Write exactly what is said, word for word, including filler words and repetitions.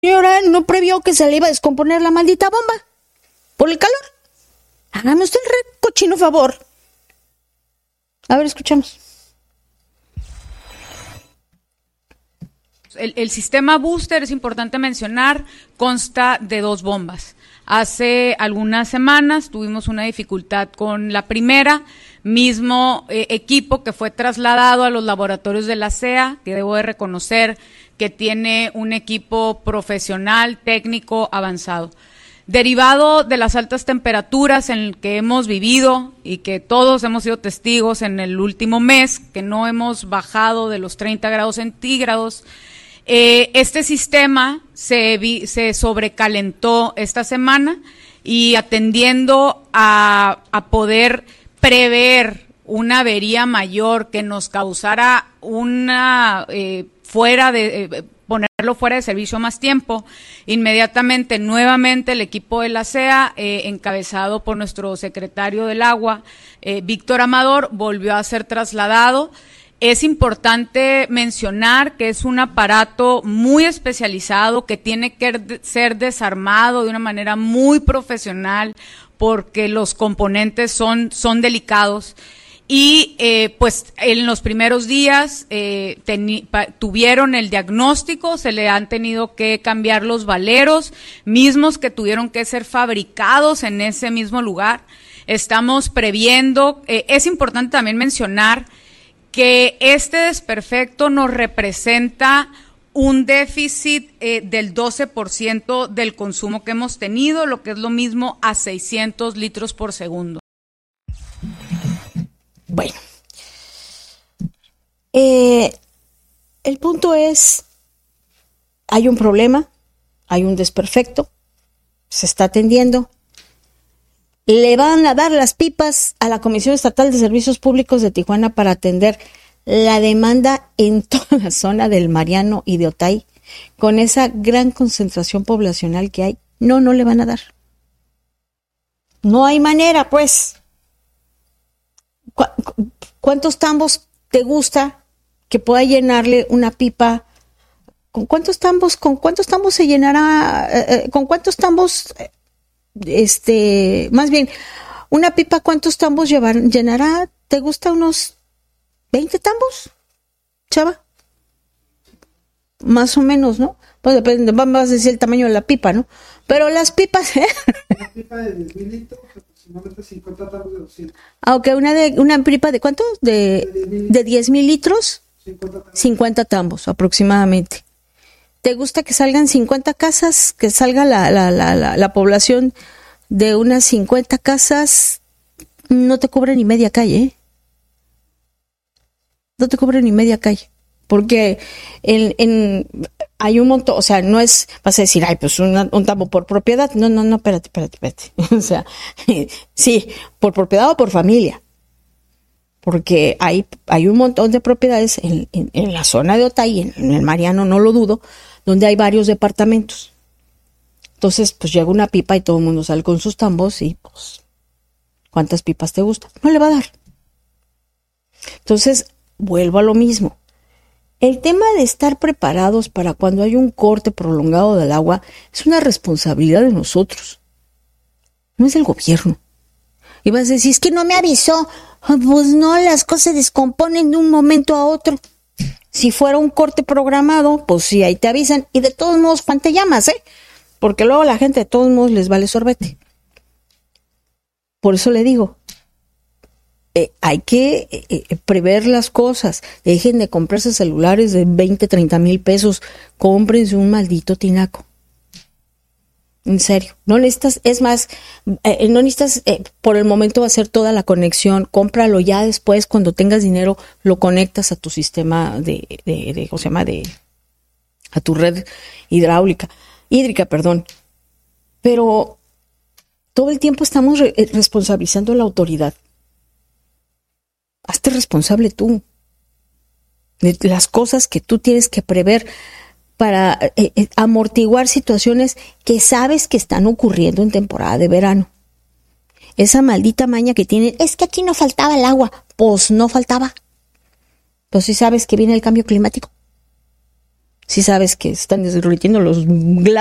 señora no previó que se le iba a descomponer la maldita bomba por el calor. Hágame usted el re cochino favor. A ver, escuchamos. El, el sistema booster, es importante mencionar, consta de dos bombas. Hace algunas semanas tuvimos una dificultad con la primera, mismo eh, equipo que fue trasladado a los laboratorios de la C E A, que debo de reconocer que tiene un equipo profesional, técnico, avanzado. Derivado de las altas temperaturas en el que hemos vivido y que todos hemos sido testigos en el último mes, que no hemos bajado de los treinta grados centígrados, Eh, este sistema se, vi, se sobrecalentó esta semana y atendiendo a, a poder prever una avería mayor que nos causara una eh, fuera de eh, ponerlo fuera de servicio más tiempo, inmediatamente nuevamente el equipo de la C E A, eh, encabezado por nuestro secretario del Agua, eh, Víctor Amador, volvió a ser trasladado. Es importante mencionar que es un aparato muy especializado que tiene que ser desarmado de una manera muy profesional porque los componentes son, son delicados y eh, pues en los primeros días eh, teni, pa, tuvieron el diagnóstico, se le han tenido que cambiar los valeros, mismos que tuvieron que ser fabricados en ese mismo lugar. Estamos previendo, eh, es importante también mencionar que este desperfecto nos representa un déficit eh, del doce por ciento del consumo que hemos tenido, lo que es lo mismo a seiscientos litros por segundo. Bueno, eh, el punto es, hay un problema, hay un desperfecto, se está atendiendo. Le van a dar las pipas a la Comisión Estatal de Servicios Públicos de Tijuana para atender la demanda en toda la zona del Mariano y de Otay, con esa gran concentración poblacional que hay. No, no le van a dar. No hay manera, pues. ¿Cu- ¿Cuántos tambos te gusta que pueda llenarle una pipa? ¿Con cuántos tambos, con cuántos tambos se llenará? Eh, ¿Con cuántos tambos... Eh, Este, más bien, una pipa, ¿cuántos tambos llevar, llenará? ¿Te gusta unos veinte tambos, chava? Más o menos, ¿no? Pues depende, vamos a decir el tamaño de la pipa, ¿no? Pero las pipas, ¿eh? Una pipa de diez mil litros, aproximadamente cincuenta tambos de doscientos. Aunque una de una pipa de ¿cuánto? De, de diez mil litros, cincuenta tambos. cincuenta tambos aproximadamente. ¿Te gusta que salgan cincuenta casas? Que salga la, la, la, la, la población de unas cincuenta casas, no te cubre ni media calle, ¿eh? No te cubre ni media calle. Porque en, en, hay un montón, o sea, no es, vas a decir, ay, pues una, un tambo por propiedad. No, no, no, espérate, espérate, espérate. O sea, sí, por propiedad o por familia. Porque hay, hay un montón de propiedades en, en, en la zona de Otay, en, en el Mariano, no lo dudo, donde hay varios departamentos. Entonces, pues llega una pipa y todo el mundo sale con sus tambos y pues, ¿cuántas pipas te gustan? No le va a dar. Entonces, vuelvo a lo mismo. El tema de estar preparados para cuando hay un corte prolongado del agua es una responsabilidad de nosotros. No es del gobierno. Y vas a decir, es que no me avisó. Pues no, las cosas se descomponen de un momento a otro. Si fuera un corte programado, pues sí, ahí te avisan. Y de todos modos, Juan, te llamas, ¿eh? Porque luego a la gente de todos modos les vale sorbete. Por eso le digo, eh, hay que eh, prever las cosas. Dejen de comprarse celulares de veinte, treinta mil pesos. Cómprense un maldito tinaco. En serio, no necesitas, es más, eh, no necesitas eh, por el momento hacer toda la conexión, cómpralo ya después, cuando tengas dinero, lo conectas a tu sistema de, de, de ¿cómo se llama? De, a tu red hidráulica, hídrica, perdón. Pero todo el tiempo estamos re- responsabilizando a la autoridad. Hazte responsable tú de las cosas que tú tienes que prever para eh, eh, amortiguar situaciones que sabes que están ocurriendo en temporada de verano. Esa maldita maña que tienen, es que aquí no faltaba el agua. Pues no faltaba. Pues sí sabes que viene el cambio climático. si sabes que están derritiendo los